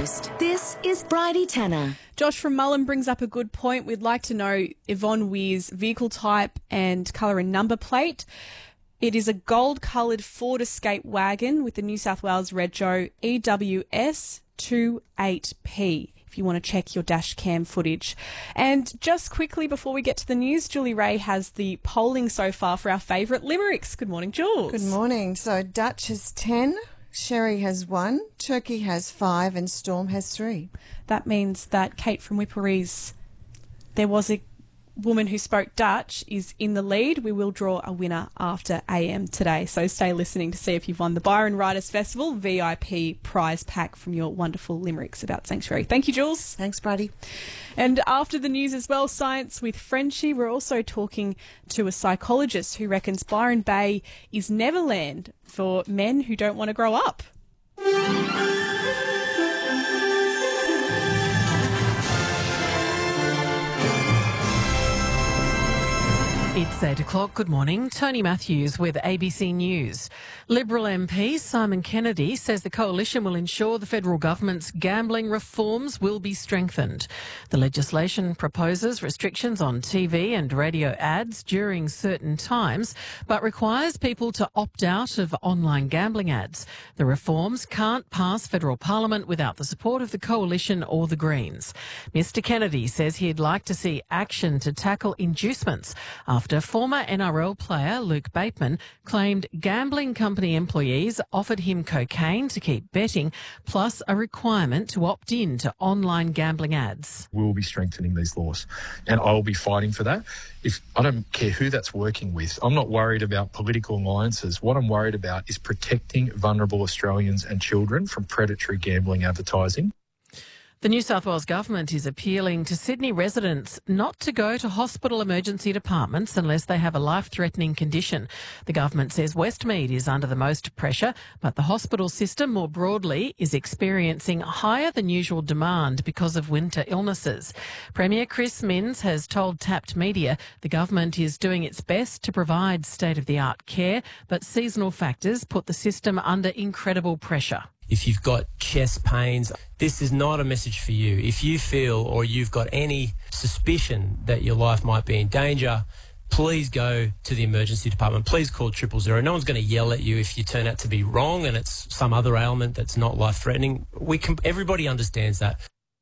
Coast. This is Bridie Tanner. Josh from Mullen brings up a good point. We'd like to know Yvonne Weir's vehicle type and colour and number plate. It is a gold-coloured Ford Escape wagon with the New South Wales Rego EWS 28P. If you want to check your dash cam footage. And just quickly before we get to the news, Julie Ray has the polling so far for our favourite limericks. Good morning, Jules. Good morning. So Dutch has 10, Sherry has 1, Turkey has 5 and Storm has 3. That means that Kate from Whipparees, there was a woman who spoke Dutch, is in the lead. We will draw a winner after AM today, so stay listening to see if you've won the Byron Writers Festival VIP prize pack from your wonderful limericks about Sanctuary. Thank you, Jules. Thanks, Bridie. And after the news as well, Science with Frenchie, we're also talking to a psychologist who reckons Byron Bay is Neverland for men who don't want to grow up. It's 8 o'clock. Good morning. Tony Matthews with ABC News. Liberal MP Simon Kennedy says the coalition will ensure the federal government's gambling reforms will be strengthened. The legislation proposes restrictions on TV and radio ads during certain times, but requires people to opt out of online gambling ads. The reforms can't pass federal parliament without the support of the coalition or the Greens. Mr Kennedy says he'd like to see action to tackle inducements after former NRL player Luke Bateman claimed gambling company employees offered him cocaine to keep betting, plus a requirement to opt in to online gambling ads. We will be strengthening these laws, and I will be fighting for that. I don't care who that's working with. I'm not worried about political alliances. What I'm worried about is protecting vulnerable Australians and children from predatory gambling advertising. The New South Wales Government is appealing to Sydney residents not to go to hospital emergency departments unless they have a life-threatening condition. The government says Westmead is under the most pressure, but the hospital system more broadly is experiencing higher than usual demand because of winter illnesses. Premier Chris Minns has told Tapped Media the government is doing its best to provide state-of-the-art care, but seasonal factors put the system under incredible pressure. If you've got chest pains, this is not a message for you. If you feel or you've got any suspicion that your life might be in danger, please go to the emergency department. Please call 000. No one's going to yell at you if you turn out to be wrong and it's some other ailment that's not life-threatening. Everybody understands that.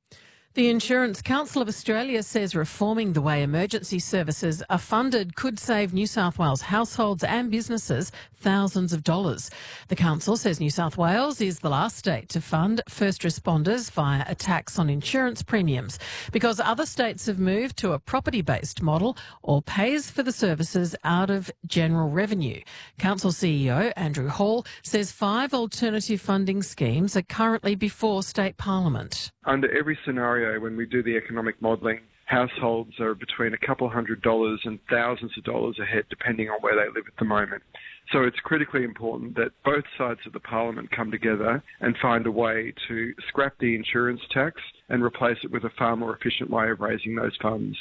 The Insurance Council of Australia says reforming the way emergency services are funded could save New South Wales households and businesses thousands of dollars. The council says New South Wales is the last state to fund first responders via a tax on insurance premiums because other states have moved to a property-based model or pays for the services out of general revenue. Council CEO Andrew Hall says 5 alternative funding schemes are currently before state parliament. Under every scenario, when we do the economic modelling, households are between a couple $100 and thousands of dollars ahead, depending on where they live at the moment. So it's critically important that both sides of the parliament come together and find a way to scrap the insurance tax and replace it with a far more efficient way of raising those funds.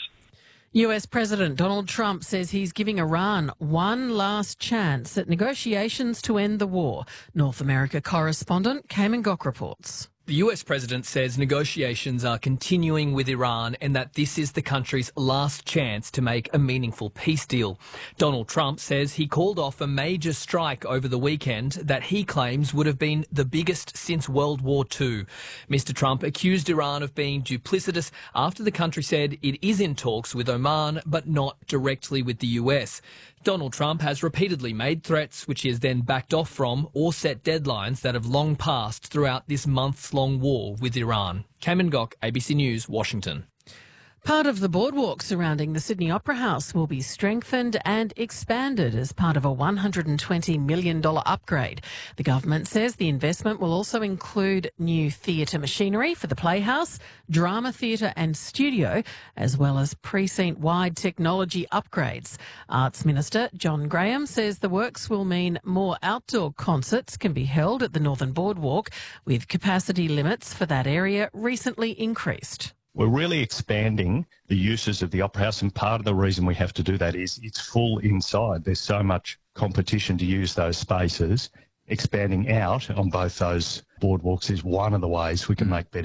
US President Donald Trump says he's giving Iran one last chance at negotiations to end the war. North America correspondent Cayman Gok reports. The US president says negotiations are continuing with Iran and that this is the country's last chance to make a meaningful peace deal. Donald Trump says he called off a major strike over the weekend that he claims would have been the biggest since World War II. Mr. Trump accused Iran of being duplicitous after the country said it is in talks with Oman but not directly with the US. Donald Trump has repeatedly made threats which he has then backed off from or set deadlines that have long passed throughout this months-long war with Iran. Cayman Gok, ABC News, Washington. Part of the boardwalk surrounding the Sydney Opera House will be strengthened and expanded as part of a $120 million upgrade. The government says the investment will also include new theatre machinery for the Playhouse, drama theatre and studio, as well as precinct-wide technology upgrades. Arts Minister John Graham says the works will mean more outdoor concerts can be held at the Northern Boardwalk, with capacity limits for that area recently increased. We're really expanding the uses of the Opera House, and part of the reason we have to do that is it's full inside. There's so much competition to use those spaces. Expanding out on both those boardwalks is one of the ways we can make better